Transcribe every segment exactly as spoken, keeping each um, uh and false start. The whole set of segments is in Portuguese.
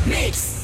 Mix.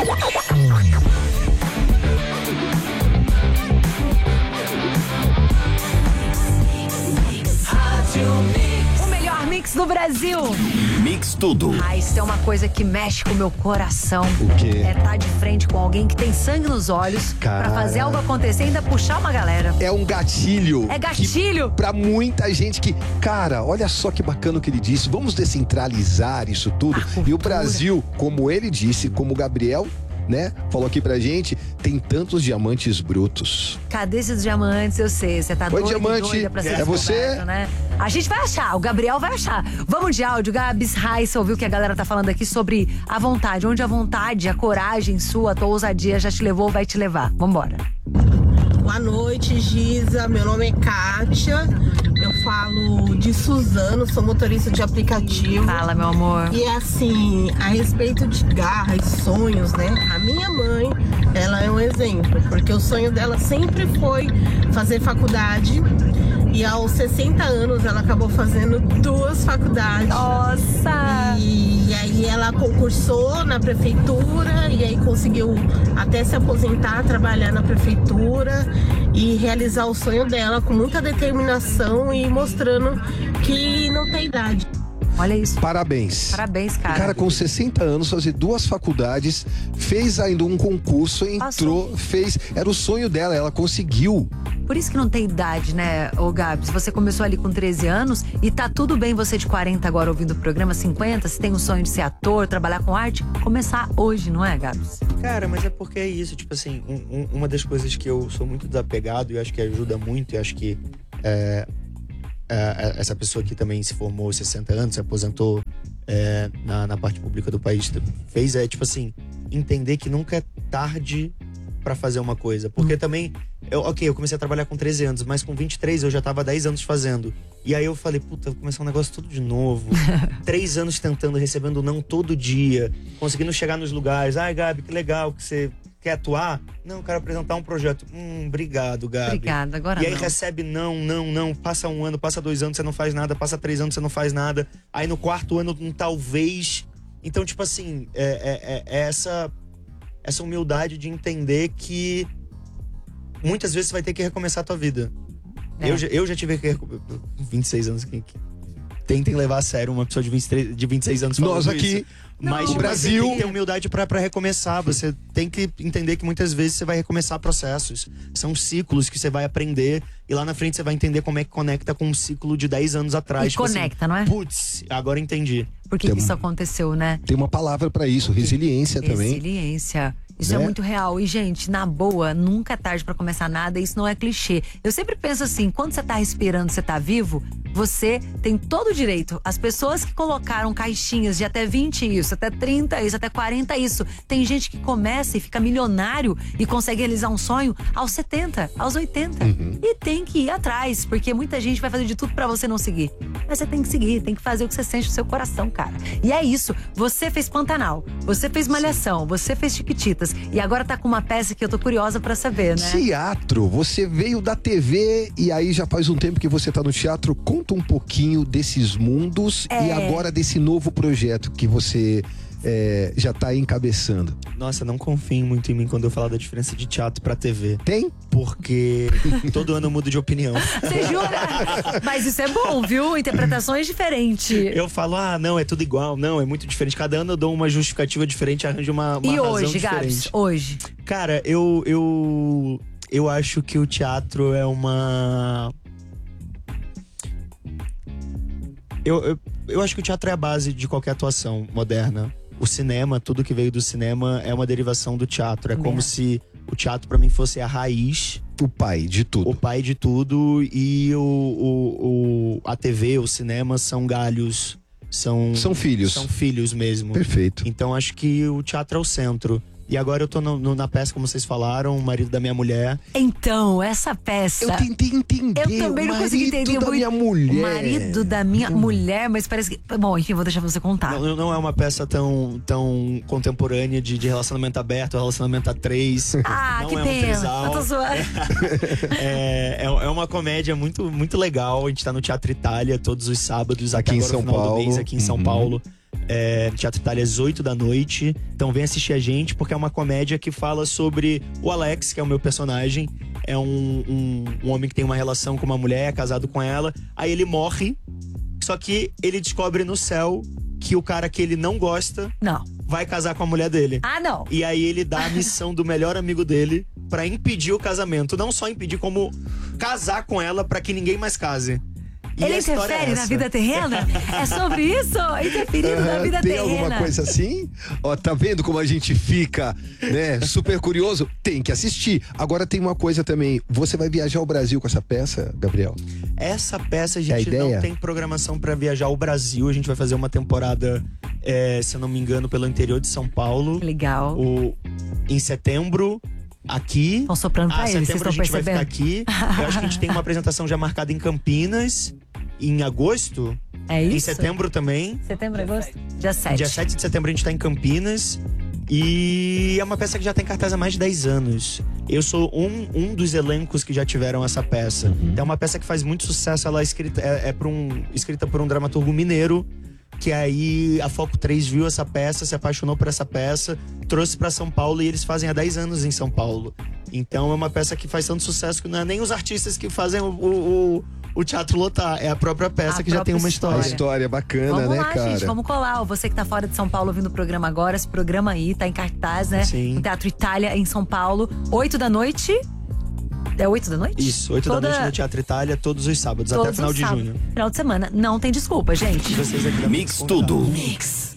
O melhor mix do Brasil. Mix tudo. Ah, isso é uma coisa que mexe com o meu coração. O quê? É estar de frente com alguém que tem sangue nos olhos. Cara. Pra fazer algo acontecer e ainda puxar uma galera. É um gatilho. É gatilho? Que, pra muita gente que... Cara, olha só que bacana o que ele disse. Vamos descentralizar isso tudo. E o Brasil, como ele disse, como o Gabriel, né, falou aqui pra gente, tem tantos diamantes brutos. Cadê esses diamantes? Eu sei, você tá Oi, doido, diamante. doida pra ser É você? descoberto, né? A gente vai achar, o Gabriel vai achar. Vamos de áudio, Gabs Raíssa, ouviu o que a galera tá falando aqui sobre a vontade. Onde a vontade, a coragem sua, a tua ousadia já te levou, vai te levar. Vambora. Boa noite, Giza. Meu nome é Kátia. Eu falo de Suzano, sou motorista de aplicativo. Fala, meu amor. E assim, a respeito de garra e sonhos, né? A minha mãe, ela é um exemplo, porque o sonho dela sempre foi fazer faculdade. E aos sessenta anos ela acabou fazendo duas faculdades. Nossa! E, e aí ela concursou na prefeitura e aí conseguiu até se aposentar, trabalhar na prefeitura e realizar o sonho dela com muita determinação e mostrando que não tem idade. Olha isso. Parabéns. Parabéns, cara. O cara com sessenta anos, fazer duas faculdades, fez ainda um concurso, entrou, Passou. fez... Era o sonho dela, ela conseguiu. Por isso que não tem idade, né, ô Gabi? Se você começou ali com treze anos e tá tudo bem você de quarenta agora ouvindo o programa, cinquenta, se tem um sonho de ser ator, trabalhar com arte, começar hoje, não é, Gabs? Cara, mas é porque é isso, tipo assim, um, um, uma das coisas que eu sou muito desapegado e eu acho que ajuda muito, e acho que é, é, essa pessoa que também se formou aos sessenta anos, se aposentou é, na, na parte pública do país, fez é, tipo assim, entender que nunca é tarde pra fazer uma coisa. Porque hum. também, eu, ok, eu comecei a trabalhar com treze anos, mas com vinte e três eu já tava há dez anos fazendo. E aí eu falei, puta, vou começar um negócio tudo de novo. Três anos tentando, recebendo não todo dia, conseguindo chegar nos lugares. Ai, Gabi, que legal que você quer atuar? Não, quero apresentar um projeto. Hum, obrigado, Gabi. Obrigada, agora E aí não. recebe não, não, não. Passa um ano, passa dois anos, você não faz nada. Passa três anos, você não faz nada. Aí no quarto ano, um talvez. Então, tipo assim, é, é, é essa... essa humildade de entender que muitas vezes você vai ter que recomeçar a tua vida. É. Eu, eu já tive que... vinte e seis anos aqui. Tentem levar a sério uma pessoa de, vinte e três, de vinte e seis anos falando Nós aqui, isso. Mas no Brasil... você tem que ter humildade pra, pra recomeçar. Você tem que entender que muitas vezes você vai recomeçar processos. São ciclos que você vai aprender. E lá na frente você vai entender como é que conecta com um ciclo de dez anos atrás. E tipo conecta, assim, não é? Putz, agora entendi. Por que, que isso aconteceu, né? Tem uma palavra pra isso, resiliência também. Resiliência. Isso Né? é muito real. E, gente, na boa, nunca é tarde pra começar nada. Isso não é clichê. Eu sempre penso assim, quando você tá respirando, você tá vivo, você tem todo o direito. As pessoas que colocaram caixinhas de até vinte isso, até trinta isso, até quarenta isso. Tem gente que começa e fica milionário e consegue realizar um sonho aos setenta, aos oitenta. Uhum. E tem que ir atrás, porque muita gente vai fazer de tudo pra você não seguir. Mas você tem que seguir, tem que fazer o que você sente no seu coração, cara. E é isso. Você fez Pantanal, você fez Malhação, Sim. você fez Chiquititas. E agora tá com uma peça que eu tô curiosa pra saber, né? Teatro, você veio da T V e aí já faz um tempo que você tá no teatro. Conta um pouquinho desses mundos É. e agora desse novo projeto que você é, já tá encabeçando. Nossa, não confiem muito em mim quando eu falar da diferença de teatro pra T V. Tem? Porque todo ano eu mudo de opinião. Você jura? Mas isso é bom, viu? Interpretações diferentes. Eu falo, ah, não, é tudo igual. Não, é muito diferente. Cada ano eu dou uma justificativa diferente, arranjo uma, uma E razão hoje, diferente. Gabs? Hoje? Cara, eu, eu, eu acho que o teatro é uma... Eu, eu, eu acho que o teatro é a base de qualquer atuação moderna. O cinema, tudo que veio do cinema é uma derivação do teatro. É como se o teatro pra mim fosse a raiz. O pai de tudo. O pai de tudo. E o, o, o, a T V, o cinema são galhos. São, São filhos. São filhos mesmo. Perfeito. Então acho que o teatro é o centro. E agora eu tô no, no, na peça, como vocês falaram, o marido da minha mulher. Então, essa peça... Eu tentei entender. Eu também não consegui entender da muito. minha mulher. O marido da minha hum. mulher, mas parece que... Bom, enfim, vou deixar você contar. Não, não é uma peça tão, tão contemporânea de, de relacionamento aberto, relacionamento a três. Ah, não que é pena. Um trisal. Eu tô zoando. é, é, é uma comédia muito, muito legal. A gente tá no Teatro Itália todos os sábados, aqui até em agora São no final Paulo. do mês, aqui em São uhum. Paulo. É, Teatro Itália às oito da noite. Então vem assistir a gente, porque é uma comédia que fala sobre o Alex, que é o meu personagem. É um, um, um homem que tem uma relação com uma mulher, é casado com ela. Aí ele morre, só que ele descobre no céu que o cara que ele não gosta Não. vai casar com a mulher dele. Ah, não. E aí ele dá a missão do melhor amigo dele pra impedir o casamento. Não só impedir, como casar com ela pra que ninguém mais case. E Ele a história é interfere na essa. vida terrena? É sobre isso? Interferindo na vida Tem terrena. alguma coisa assim? Ó, tá vendo como a gente fica, né, super curioso? Tem que assistir. Agora tem uma coisa também. Você vai viajar ao Brasil com essa peça, Gabriel? Essa peça a É a gente ideia? não tem programação pra viajar ao Brasil. A gente vai fazer uma temporada, é, se eu não me engano, pelo interior de São Paulo. Legal. O, em setembro, aqui. Estão soprando pra Ah, eles, vocês setembro a estão gente vai ficar percebendo? aqui. Eu acho que a gente tem uma apresentação já marcada em Campinas. Em agosto. É isso? Em setembro também. Setembro, agosto? Dia sete. Dia sete de setembro a gente tá em Campinas. E é uma peça que já tem cartaz há mais de dez anos. Eu sou um, um dos elencos que já tiveram essa peça. Uhum. Então é uma peça que faz muito sucesso. Ela é escrita, é, é por um, escrita por um dramaturgo mineiro. Que aí a Foco três viu essa peça, se apaixonou por essa peça, trouxe pra São Paulo e eles fazem há dez anos em São Paulo. Então é uma peça que faz tanto sucesso que não é nem os artistas que fazem o, o, o teatro lotar, é a própria peça A que já tem uma própria história. A história é bacana, Vamos né, lá, cara? gente, vamos colar. Ó, Você que tá fora de São Paulo ouvindo o programa agora, esse programa aí tá em cartaz, né? Sim. No Teatro Itália, em São Paulo. Oito da noite. É oito da noite? Isso, oito Toda- da noite no Teatro Itália, todos os sábados, Todos até final os de sábados. junho. Final de semana. Não tem desculpa, gente. Vocês aqui da Mix Tudo. Mix.